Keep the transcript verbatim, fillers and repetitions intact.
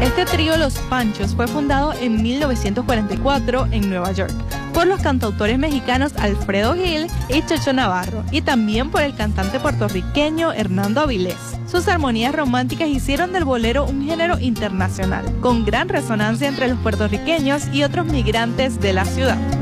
Este trío Los Panchos fue fundado en mil novecientos cuarenta y cuatro en Nueva York por los cantautores mexicanos Alfredo Gil y Chocho Navarro, y también por el cantante puertorriqueño Hernando Avilés. Sus armonías románticas hicieron del bolero un género internacional, con gran resonancia entre los puertorriqueños y otros migrantes de la ciudad.